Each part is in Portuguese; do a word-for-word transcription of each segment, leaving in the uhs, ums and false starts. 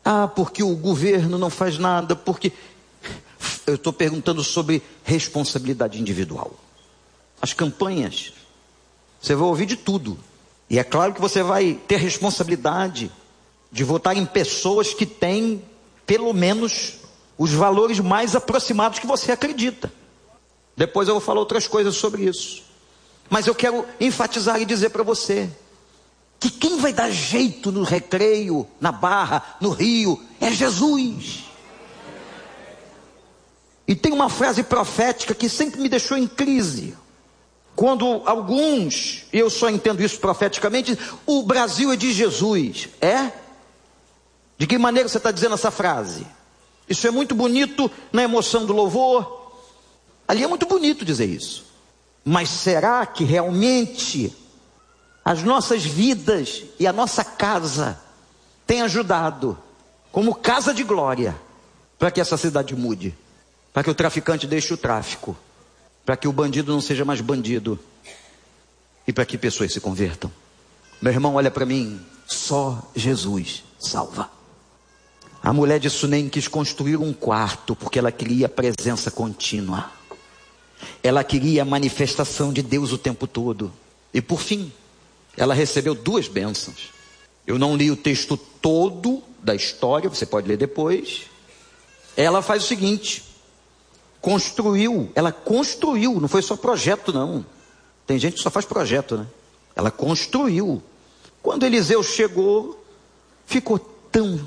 Ah, porque o governo não faz nada, porque... Eu estou perguntando sobre responsabilidade individual. As campanhas, você vai ouvir de tudo. E é claro que você vai ter responsabilidade de votar em pessoas que têm, pelo menos, os valores mais aproximados que você acredita. Depois eu vou falar outras coisas sobre isso. Mas eu quero enfatizar e dizer para você que quem vai dar jeito no Recreio, na Barra, no Rio, é Jesus. E tem uma frase profética que sempre me deixou em crise. Quando alguns, e eu só entendo isso profeticamente, o Brasil é de Jesus. É? De que maneira você está dizendo essa frase? Isso é muito bonito na emoção do louvor. Ali é muito bonito dizer isso. Mas será que realmente as nossas vidas e a nossa casa têm ajudado como casa de glória para que essa cidade mude? Para que o traficante deixe o tráfico, para que o bandido não seja mais bandido e para que pessoas se convertam. Meu irmão, olha para mim, só Jesus salva. A mulher de Sunem quis construir um quarto porque ela queria presença contínua. Ela queria a manifestação de Deus o tempo todo. E por fim, ela recebeu duas bênçãos. Eu não li o texto todo da história, você pode ler depois. Ela faz o seguinte: construiu, ela construiu, não foi só projeto não. Tem gente que só faz projeto, né? Ela construiu. Quando Eliseu chegou, ficou tão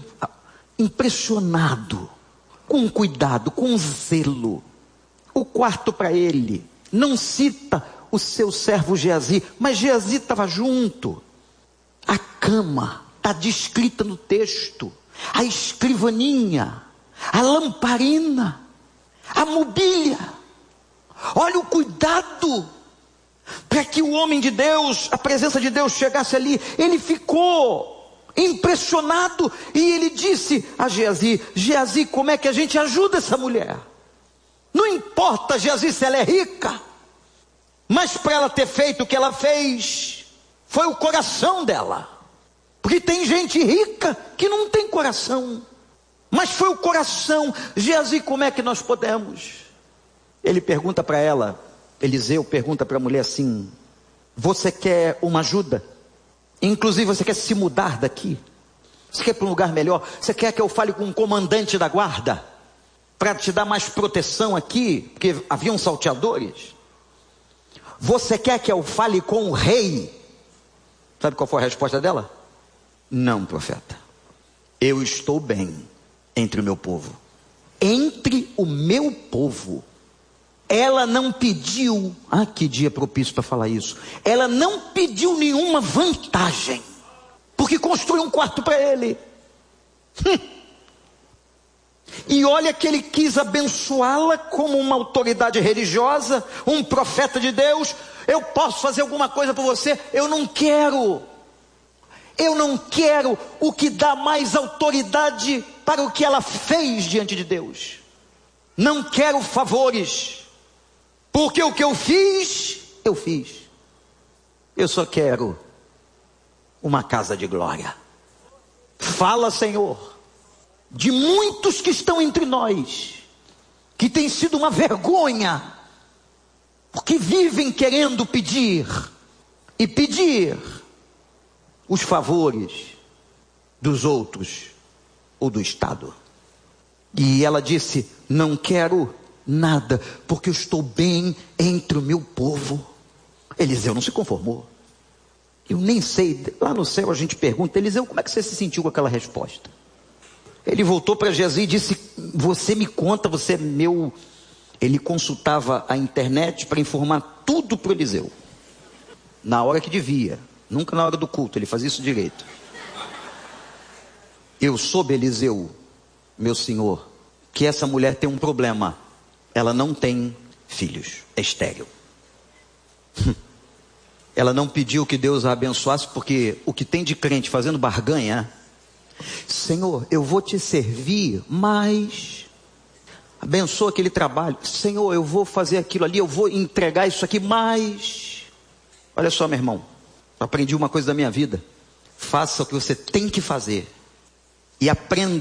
impressionado, com cuidado, com zelo. O quarto para ele, não cita o seu servo Geazi, mas Geazi estava junto. A cama está descrita no texto, a escrivaninha, a lamparina, a mobília. Olha o cuidado para que o homem de Deus, a presença de Deus chegasse ali. Ele ficou impressionado e ele disse a Geazi: Geazi, como é que a gente ajuda essa mulher? Não importa, Geazi, se ela é rica, mas para ela ter feito o que ela fez, foi o coração dela. Porque tem gente rica que não tem coração, mas foi o coração. Geazi, como é que nós podemos? Ele pergunta para ela, Eliseu pergunta para a mulher assim: você quer uma ajuda? Inclusive você quer se mudar daqui? Você quer ir para um lugar melhor? Você quer que eu fale com o comandante da guarda para te dar mais proteção aqui, porque haviam salteadores? Você quer que eu fale com o rei? Sabe qual foi a resposta dela? Não, profeta, eu estou bem entre o meu povo. Entre o meu povo. Ela não pediu, ah, que dia propício para falar isso, ela não pediu nenhuma vantagem, porque construiu um quarto para ele. Hum. E olha que ele quis abençoá-la como uma autoridade religiosa, um profeta de Deus. Eu posso fazer alguma coisa por você? Eu não quero. Eu não quero. O que dá mais autoridade para o que ela fez diante de Deus. Não quero favores, porque o que eu fiz, eu fiz. Eu só quero uma casa de glória. Fala, Senhor, de muitos que estão entre nós, que tem sido uma vergonha, porque vivem querendo pedir, e pedir os favores dos outros, ou do Estado. E ela disse: não quero nada, porque eu estou bem entre o meu povo. Eliseu não se conformou. Eu nem sei, lá no céu a gente pergunta: Eliseu, como é que você se sentiu com aquela resposta? Ele voltou para Geazi e disse: você me conta, você é meu... Ele consultava a internet para informar tudo para Eliseu, na hora que devia, nunca na hora do culto, ele fazia isso direito. Eu soube, Eliseu, meu senhor, que essa mulher tem um problema. Ela não tem filhos, é estéril. Ela não pediu que Deus a abençoasse, porque o que tem de crente fazendo barganha: Senhor, eu vou te servir, mas abençoa aquele trabalho. Senhor, eu vou fazer aquilo ali, eu vou entregar isso aqui, mas... Olha só, meu irmão, eu aprendi uma coisa da minha vida: faça o que você tem que fazer e aprenda